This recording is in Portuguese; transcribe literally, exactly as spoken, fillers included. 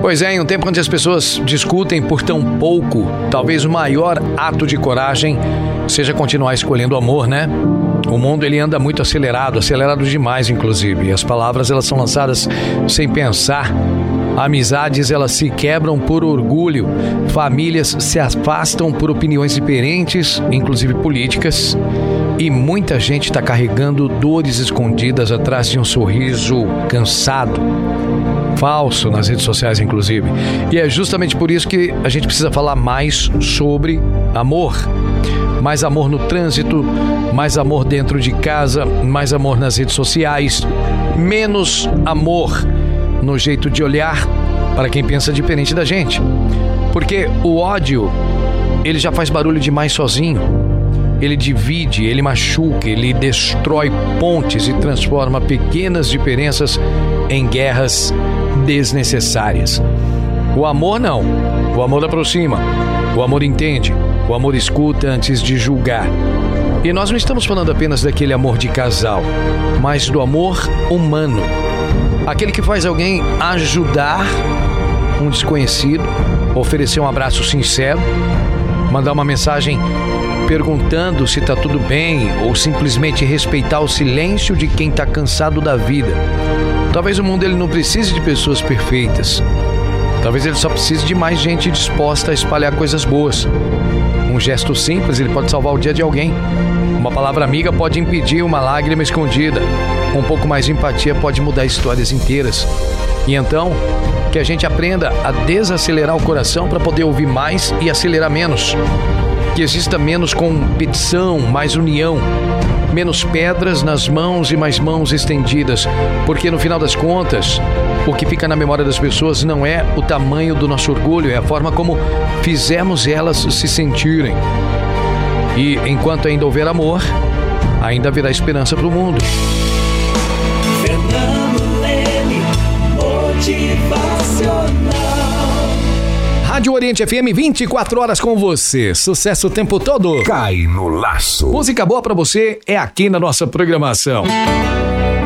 Pois é, em um tempo onde as pessoas discutem por tão pouco, talvez o maior ato de coragem seja continuar escolhendo o amor, né? O mundo, ele anda muito acelerado, acelerado demais, inclusive. E as palavras, elas são lançadas sem pensar. Amizades, elas se quebram por orgulho. Famílias se afastam por opiniões diferentes, inclusive políticas. E muita gente está carregando dores escondidas atrás de um sorriso cansado, falso, nas redes sociais, inclusive. E é justamente por isso que a gente precisa falar mais sobre amor. Mais amor no trânsito, mais amor dentro de casa, mais amor nas redes sociais, menos amor no jeito de olhar para quem pensa diferente da gente. Porque o ódio, ele já faz barulho demais sozinho. Ele divide, ele machuca, ele destrói pontes e transforma pequenas diferenças em guerras desnecessárias. O amor não. O amor aproxima. O amor entende. O amor escuta antes de julgar. E nós não estamos falando apenas daquele amor de casal, mas do amor humano. Aquele que faz alguém ajudar um desconhecido, oferecer um abraço sincero, mandar uma mensagem perguntando se está tudo bem, ou simplesmente respeitar o silêncio de quem está cansado da vida. Talvez o mundo, ele não precise de pessoas perfeitas. Talvez ele só precise de mais gente disposta a espalhar coisas boas. Um gesto simples, ele pode salvar o dia de alguém. Uma palavra amiga pode impedir uma lágrima escondida. Um pouco mais de empatia pode mudar histórias inteiras. E então, que a gente aprenda a desacelerar o coração para poder ouvir mais e acelerar menos. Que exista menos competição, mais união. Menos pedras nas mãos e mais mãos estendidas. Porque no final das contas, o que fica na memória das pessoas não é o tamanho do nosso orgulho, é a forma como fizemos elas se sentirem. E enquanto ainda houver amor, ainda haverá esperança para o mundo. Fernando Leme, motivacional. Rádio Oriente F M, vinte e quatro horas com você. Sucesso o tempo todo. Cai no laço. Música boa pra você é aqui na nossa programação.